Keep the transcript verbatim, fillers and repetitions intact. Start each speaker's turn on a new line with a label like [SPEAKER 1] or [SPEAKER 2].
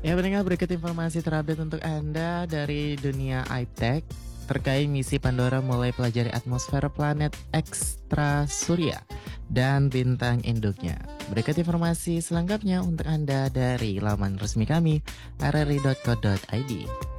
[SPEAKER 1] Ya, pendengar, berikut informasi terupdate untuk Anda dari dunia iptek terkait misi Pandora mulai pelajari atmosfer planet ekstra surya dan bintang induknya. Berikut informasi selengkapnya untuk Anda dari laman resmi kami, r r i dot co dot i d.